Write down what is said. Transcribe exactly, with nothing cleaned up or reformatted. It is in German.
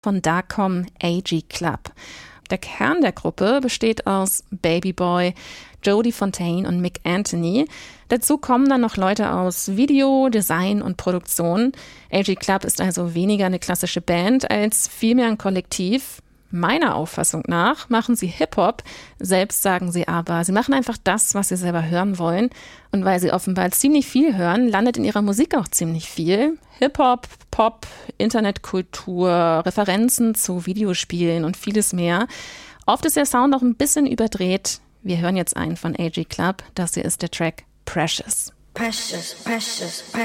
von Darcom A G Club. Der Kern der Gruppe besteht aus Babyboy, Jodie Fontaine und Mick Anthony. Dazu kommen dann noch Leute aus Video, Design und Produktion. A G Club ist also weniger eine klassische Band als vielmehr ein Kollektiv. Meiner Auffassung nach machen sie Hip-Hop, selbst sagen sie aber, sie machen einfach das, was sie selber hören wollen. Und weil sie offenbar ziemlich viel hören, landet in ihrer Musik auch ziemlich viel. Hip-Hop, Pop, Internetkultur, Referenzen zu Videospielen und vieles mehr. Oft ist der Sound auch ein bisschen überdreht. Wir hören jetzt einen von A G Club, das hier ist der Track Precious. Precious, precious, precious.